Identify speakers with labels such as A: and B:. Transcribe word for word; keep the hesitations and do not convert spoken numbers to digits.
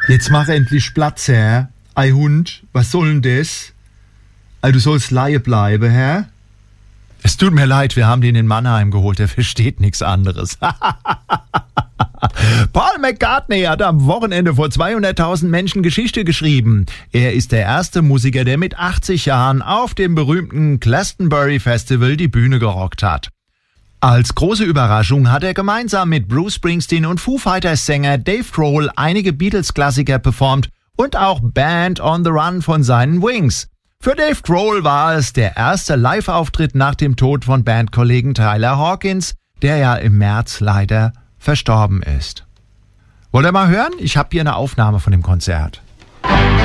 A: Jetzt mach endlich Platz, Herr. Ei Hund, was soll denn das? Ei, du sollst Laie bleiben, Herr.
B: Es tut mir leid, wir haben den in Mannheim geholt, der versteht nichts anderes. Paul McCartney hat am Wochenende vor zweihunderttausend Menschen Geschichte geschrieben. Er ist der erste Musiker, der mit achtzig Jahren auf dem berühmten Glastonbury Festival die Bühne gerockt hat. Als große Überraschung hat er gemeinsam mit Bruce Springsteen und Foo Fighters Sänger Dave Grohl einige Beatles-Klassiker performt und auch Band on the Run von seinen Wings. Für Dave Grohl war es der erste Live-Auftritt nach dem Tod von Bandkollegen Tyler Hawkins, der ja im März leider verstorben ist. Wollt ihr mal hören? Ich habe hier eine Aufnahme von dem Konzert.